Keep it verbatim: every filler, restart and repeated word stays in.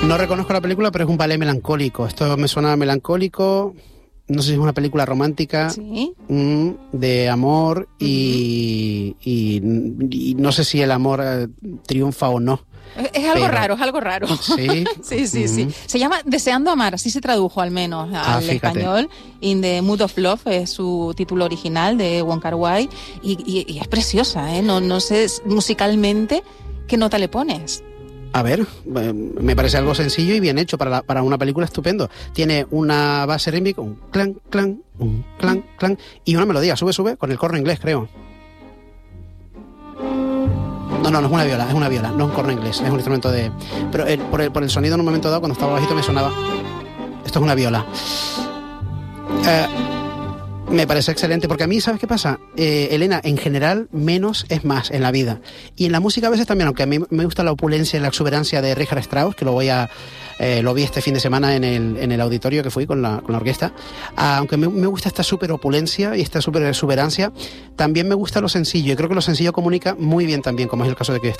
No reconozco la película, pero es un ballet melancólico. Esto me suena melancólico. No sé si es una película romántica, ¿sí? mm, de amor y, uh-huh. y, y no sé si el amor eh, triunfa o no. Es, es algo pero... raro, es algo raro. Sí, sí, sí, uh-huh. sí. Se llama Deseando amar, así se tradujo al menos ah, al fíjate. español. In the Mood of Love es su título original de Wong Kar-wai y, y, y es preciosa, ¿eh? No, no sé musicalmente qué nota le pones. A ver, me parece algo sencillo y bien hecho para, la, para una película, estupendo. Tiene una base rítmica, un clan, clan, un clan, clan, y una melodía, sube, sube, con el corno inglés, creo. No, no, no es una viola, es una viola, no es un corno inglés, es un instrumento de... Pero el, por, el, por el sonido en un momento dado, cuando estaba bajito, me sonaba... Esto es una viola. Eh... Me parece excelente, porque a mí, ¿sabes qué pasa? Eh, Elena, en general, menos es más en la vida. Y en la música a veces también, aunque a mí me gusta la opulencia y la exuberancia de Richard Strauss, que lo voy a eh, lo vi este fin de semana en el, en el auditorio que fui con la, con la orquesta, aunque me, me gusta esta súper opulencia y esta súper exuberancia, también me gusta lo sencillo, y creo que lo sencillo comunica muy bien también, como es el caso de que